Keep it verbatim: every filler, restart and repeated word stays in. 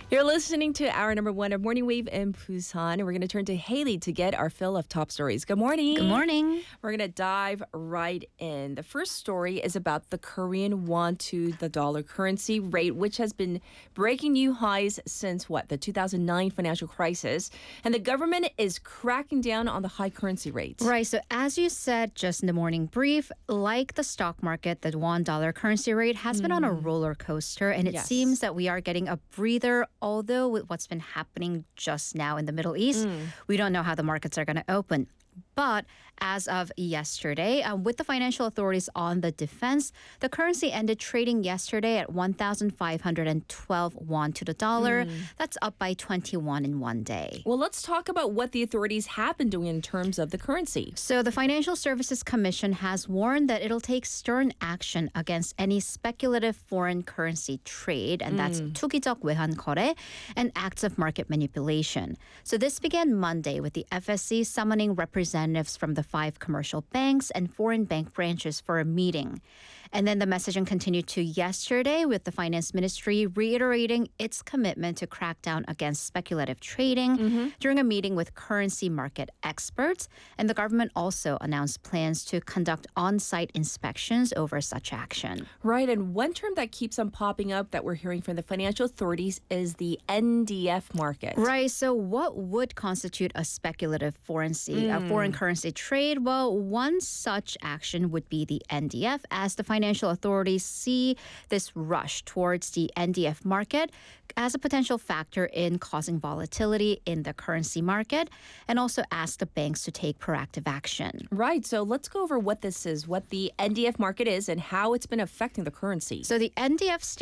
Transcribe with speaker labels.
Speaker 1: You're listening to our number one of Morning Wave in Busan. We're going to turn to Haley to get our fill of top stories. Good morning.
Speaker 2: Good morning.
Speaker 1: We're going to dive right in. The first story is about the Korean won to the dollar currency rate, which has been breaking new highs since what? The two thousand nine financial crisis. And the government is cracking down on the high currency rate.
Speaker 2: Right. So as you said just in the morning brief, like the stock market, the one dollar currency rate has mm. been on a roller coaster. And it
Speaker 1: yes.
Speaker 2: seems that we are getting a breather. Although with what's been happening just now in the Middle East, mm. we don't know how the markets are going to open. But as of yesterday, um, with the financial authorities on the defense, the currency ended trading yesterday at one thousand five hundred twelve won to the dollar. Mm. That's up by twenty-one in one day.
Speaker 1: Well, let's talk about what the authorities have been doing in terms of the currency.
Speaker 2: So the Financial Services Commission has warned that it'll take stern action against any speculative foreign currency trade, and that's
Speaker 1: mm.
Speaker 2: 투기적 외환 거래 and acts of market manipulation. So this began Monday with the F S C summoning representatives from the five commercial banks and foreign bank branches for a meeting. And then the messaging continued to yesterday with the Finance Ministry reiterating its commitment to crack down against speculative trading mm-hmm. during a meeting with currency market experts. And the government also announced plans to conduct on-site inspections over such action.
Speaker 1: Right. And one term that keeps on popping up that we're hearing from the financial authorities is the N D F market.
Speaker 2: Right. So what would constitute a speculative foreign, mm. uh, foreign currency trade? Well, one such action would be the N D F, as the financial authorities see this rush towards the N D F market as a potential factor in causing volatility in the currency market, and also ask the banks to take proactive action.
Speaker 1: Right. So let's go over what this is, what the N D F market is, and how it's been affecting the currency.
Speaker 2: So the N D F stands